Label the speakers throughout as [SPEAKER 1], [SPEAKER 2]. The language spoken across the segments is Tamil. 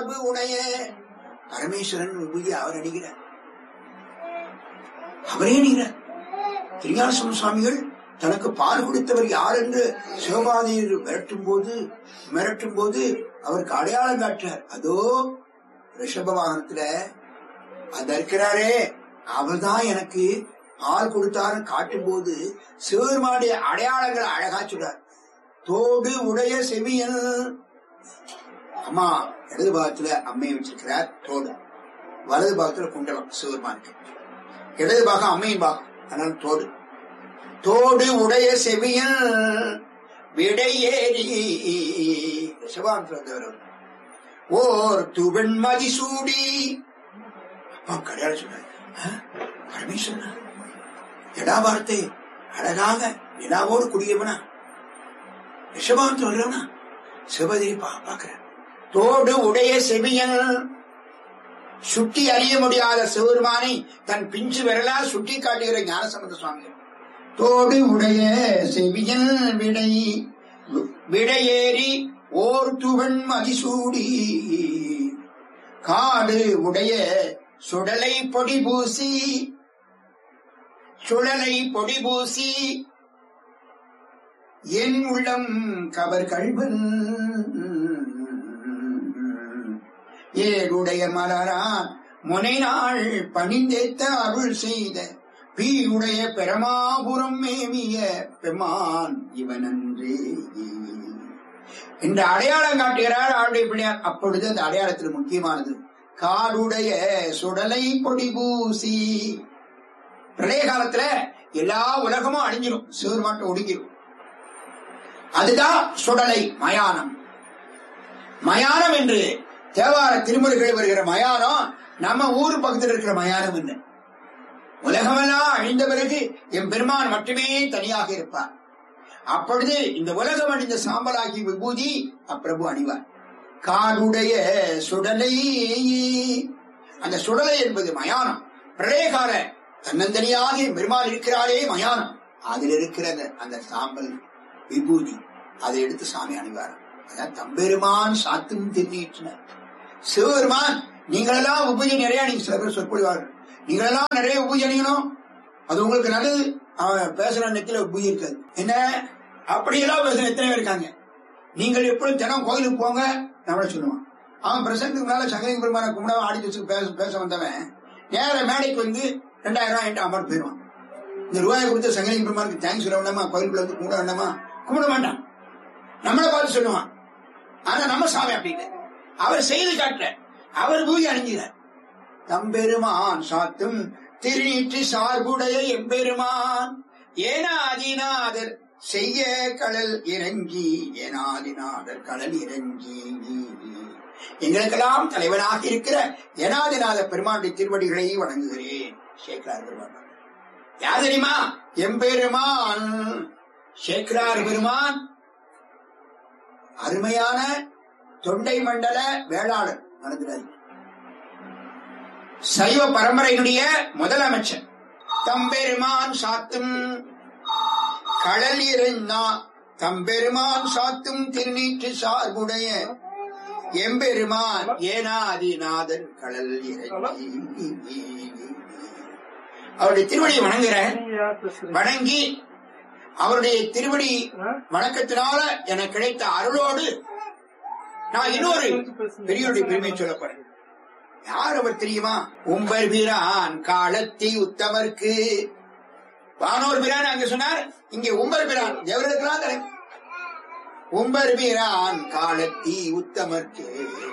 [SPEAKER 1] சார்பு உடைய பரமேஸ்வரன் விபூதி அவர் அணிகிறார், அவரே அணிகிறார். திருஞான சுவாமிகள் தனக்கு பால் கொடுத்தவர் யார் என்று சிவபாதியர் மிரட்டும் போது அவருக்கு அடையாளம் காட்டுறார். அதோ ரிஷப வாகனத்துல அந்த இருக்கிறாரே அவர்தான் எனக்கு பால் கொடுத்தாருன்னு காட்டும் போது சிவபெருமானுடைய அடையாளங்களை அழகா சொல்றார். தோடு உடைய செவியன், அம்மா இடது பாகத்துல அம்மையை வச்சிருக்கிறார் தோடு, வலது பாகத்துல குண்டலம் சிவபெருமானுக்கு, இடது பாகம் அம்மையின் பாகம், அதனால தோடு. தோடு உடைய செவியன் விடையேறி சிவாந்தவர் ஓர் துவன் மதிசூடி. அப்பா கடையாள சொன்னார், பரமேஸ்வரன் எடா வார்த்தை அழகாக நிலாவோடு குடியவனா ரிஷபாந்து வருவனா சிவபதியை பாக்குற. தோடு உடைய செவியன், சுட்டி அறிய முடியாத சிவபெருமானை தன் பிஞ்சு விரலால் சுட்டி காட்டுகிற ஞானசம்பந்த சுவாமி. தோடு உடைய செவியன் விடையேறி ஓர் துவன் மதிசூடி, காடு உடைய சுடலை பொடி பூசி என் உள்ளம் கவர் கல்வன், ஏழுடைய மலரான் முனை நாள் பணிந்தேத்த அருள் செய்த பீயுடைய பெருமாபுரம் மேவிய பெமான் இவனன்றே என்று அடையாளம் காட்டுகிறார் ஆளுடைய பிள்ளையார். அப்பொழுது அந்த அடையாளத்தில் முக்கியமானது காடுடைய சுடலை பொடி பூசி. பிரளய காலத்துல எல்லா உலகமும் அழிஞ்சிடும், சிவருமாட்ட ஒடுங்கிடும். அதுதான் சுடலை மயானம். மயானம் என்று தேவார திருமுறைகள் வருகிற மயானம் நம்ம ஊரு பக்கத்தில் இருக்கிற மயானம் என்ன. உலகமெல்லாம் அழிந்த பிறகு என் பெருமான் மட்டுமே தனியாக இருப்பார். அப்பொழுது இந்த உலகம் அழிந்த சாம்பலாகி விபூதி அப்பிரபு அணிவார். காடுடைய சுடலை, அந்த சுடலை என்பது மயானம். பிரளயகால தன்னந்தனியாக பெருமாள் இருக்கிறாரே மயானம், அதில் இருக்கிற அந்த சாம்பல் விபூதி அதை எடுத்து சாமி அணிவார். அதான் தம்பெருமான் சாத்தும் திருநீற்றினர். சிவபெருமான் நீங்களெல்லாம் உபூஜை நிறைய, நீங்க சில பேர் சொற்பொழிவார்கள், நீங்களெல்லாம் நிறைய உபூஜை அணியணும், அது உங்களுக்கு நல்லது. அவன் பேசுற நெத்தில உபூஜை இருக்காது. என்ன அப்படியெல்லாம் பேசுற எத்தனை பேர் இருக்காங்க. நீங்கள் எப்பொழுது தினம் கோயிலுக்கு போங்க நம்மள சொல்லுவான். அவன் பிரசங்கத்துக்கு மேல சங்கரி பெருமான கும்பிட ஆடி வச்சு பேச வந்தவன் நேர மேடைக்கு வந்து 2000 ரூபாய் என்கிட்ட அமர்ந்து போயிடுவான். இந்த ரூபாயை கொடுத்த சங்கரி பெருமானுக்கு தேங்க்ஸ் சொல்ல வேண்டாமா, கோயிலுக்குள்ள வந்து கும்பிட வேண்டாமா, கும்பிட மாட்டான், நம்மளை பார்த்து சொல்லுவான். ஆனா நம்ம சாமி அப்படின்னு அவர் செய்து காட்டுற, அவர் பூஜை அணிஞ்சிறார். தம்பெருமான் சாத்தும் திருநீற்று சார்புடைய எம்பெருமான் ஏனாதிநாதர் செய்ய கடல் இறங்கி, ஏனாதிநாதர் கடல் இறங்கி. எங்களுக்கெல்லாம் தலைவனாக இருக்கிற ஏனாதிநாத பெருமானுடைய திருவடிகளை வணங்குகிறேன். சேக்கரார் பெருமான் யார் தெரியுமா? எம்பெருமான் சேக்கரார் பெருமான் அருமையான தொண்டை மண்டல வேளாளர் நடந்துறாரு. சைவ பரம்பரையினுடைய முதலமைச்சர். தம்பெருமான் சாத்தும் கடல் இறந்தா, தம்பெருமான் சாத்தும் திருநீற்று சார்புடைய எம்பெருமான் ஏனாதிநாதன் கடல் இறங்கி. அவருடைய திருவடியை வணங்குற, வணங்கி அவருடைய திருவடி வணக்கத்தினால எனக்கு கிடைத்த அருளோடு நான் இன்னொரு பெரியோருடைய பெருமை சொல்லப்படுறேன். யார் அவர் தெரியுமா? உம்பர் பிரான் காலத்தி உத்தமர்க்கு. வானோர் பிரான் அங்க சொன்னார், இங்கே உம்பர் பிரான் தேவர்களுக்கெல்லாம் தலை. உம்பர் பிரான் காலத்தி உத்தமர்க்கு,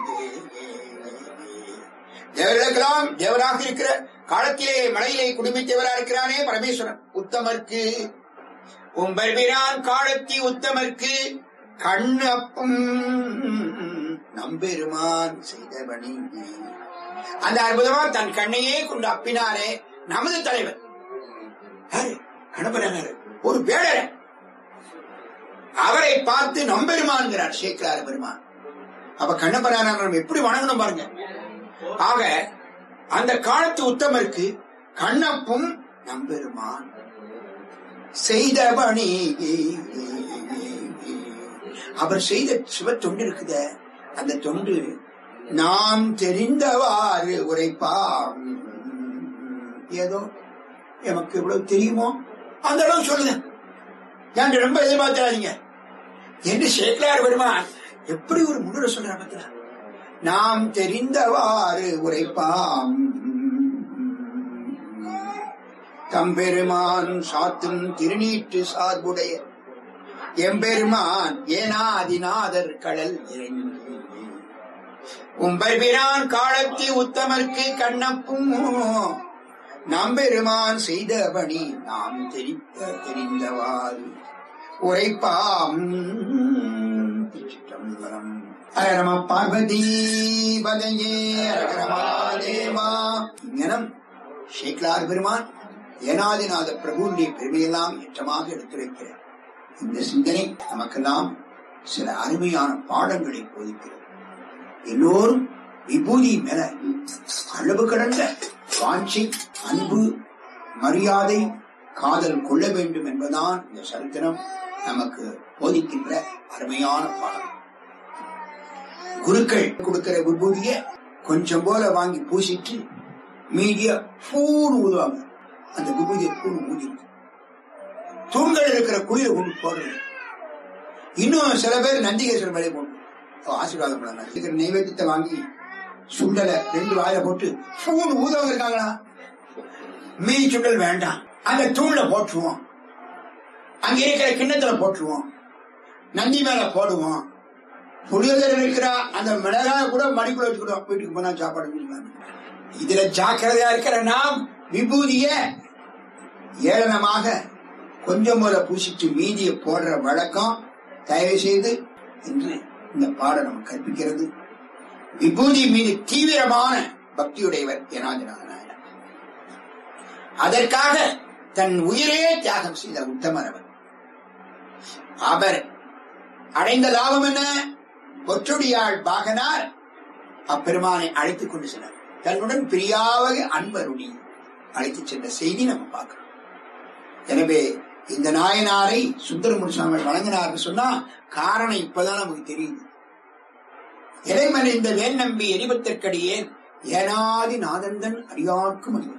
[SPEAKER 1] தேவர்களுக்கெல்லாம் தேவராக இருக்கிற காலத்திலே மலையிலே குடும்பித்தேவராக இருக்கிறானே பரமேஸ்வரன் உத்தமர்க்கு. உம்பர் பிரான் காலத்தி உத்தமர்க்கு கண் அப்பும் நம்பெருமான் செய்தபணி. அந்த அற்புதமா தன் கண்ணையே கொண்டு அப்பினாரே நமது தலைவர் கணபரனர், ஒரு பேடர். அவரை பார்த்து நம்பெருமான்கிறார் சேக்கரார் பெருமான். அப்ப கண்ணபரான நம்ம எப்படி வணங்கணும் பாருங்க. ஆக அந்த காலத்து உத்தமருக்கு கண்ணப்பும் நம்பெருமான் செய்தபணி. அவர் செய்த சிவ தொண்டு இருக்குத, அந்த தொண்டு நாம் தெரிந்தவாறு உரைப்பாம். ஏதோ எமக்கு இவ்வளவு தெரியுமோ அந்த அளவு சொல்லுங்க, ஏன் ரொம்ப எதிர்பார்த்தாதீங்க என்று சேக்கலார் பெருமான் எப்படி ஒரு முன்னுரை சொல்ற பத்தியா. நாம் தெரிந்தவாறு உரைப்பாம். தம்பெருமான் சாத்தும் திருநீற்று சார்புடைய எம்பெருமான் ஏனாதிநாதர் கடல் இறைந்து உம்பெருமான் காலத்தி உத்தமர்க்கு கண்ணப்பும் நம்பெருமான் செய்த பணி நாம் தெரிந்தவாறு உரைப்பாம். சிதம்பரம் அரம பார்வதி பதையே அரகரமாதேவா. இங்கனம் சேக்கலார் பெருமான் ஏனாதிநாத பிரபுடைய பெருமையெல்லாம் ஏற்றமாக எடுத்துரைக்கிறார். இந்த சிந்தனை நமக்கெல்லாம் சில அருமையான பாடங்களை போதிக்கிறது. எல்லோரும் விபூதி மேல அளவு கடந்த வாஞ்சி, அன்பு, மரியாதை, காதல் கொள்ள வேண்டும் என்பதுதான் இந்த சரித்திரம் நமக்கு போதிக்கின்ற அருமையான பாடம். குருக்கள் கொடுக்கிற விபூதிய கொஞ்சம் போல வாங்கி பூசிட்டு மீதிய பூன்னு ஊதுவாங்க. அந்த விபூதியை பூன்னு ஊதி தூண்கள் இருக்கிற குயில கொண்டு போடுறது. இன்னும் சில பேர் நந்திகேஸ்வரர் மேலே போட்டு ஆசீர்வாதம் பண்ண நைவேத்தியத்தை வாங்கி சுண்டலை 2 வாயில போட்டு பூன்னு ஊதவங்க இருக்காங்களா? மீதி சுண்டல் வேண்டாம், அந்த தூண்ல போட்டுருவோம், அங்க இருக்கிற கிண்ணத்துல போட்டுருவோம், நந்தி மேல போடுவோம். புளியோதரை இருக்கிறா அந்த மிளகாய கூட மடிக்குள்ள வச்சுக்கிடுவோம், வீட்டுக்கு போனா சாப்பாடு. இதுல ஜாக்கிரதையா இருக்கிற நாம் விபூதிய ஏளனமாக கொஞ்சம் போல பூசிட்டு மீதியை போடுற வழக்கம் தயவு செய்து என்று இந்த பாடம் நமக்கு கற்பிக்கிறது. விபூதி மீது தீவிரமான பக்தியுடையவர் ஏனாதிநாதர். அதற்காக தன் உயிரே தியாகம் செய்த உத்தமர் அவர். அவர் அடைந்த லாபம் என்ன? பொற்றுடியாள் பாகனார் அப்பெருமானை அழைத்துக் கொண்டு சென்றார். தன்னுடன் பிரியாவக அன்பருடி அழைத்துச் சென்ற செய்தி நம்ம பார்க்கிறோம். எனவே இந்த நாயனாரை சுந்தரமூர்த்தி சுவாமி வழங்கினார் சொன்னா காரணம் இப்பதான் நமக்கு தெரியுது. இறைமனை இந்த வேல் நம்பி எரிபத்திற்கடியே ஏனாதி நாதந்தன் அடியார்க்கும்